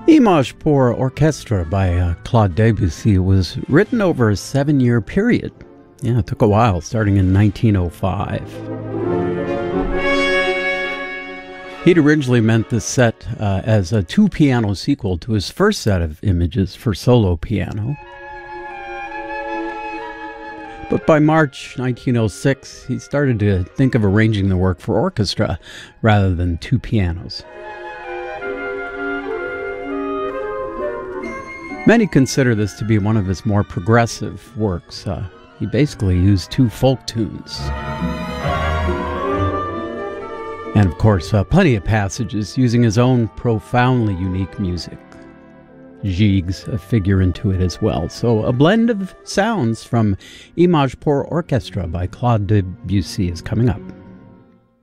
Image pour Orchestre by Claude Debussy was written over a 7-year period. Yeah, it took a while, starting in 1905. He'd originally meant this set as a two-piano sequel to his first set of images for solo piano. But by March 1906, he started to think of arranging the work for orchestra rather than two pianos. Many consider this to be one of his more progressive works. He basically used two folk tunes. And of course, plenty of passages using his own profoundly unique music. Gigs figure into it as well. So a blend of sounds from Image pour Orchestre by Claude Debussy is coming up.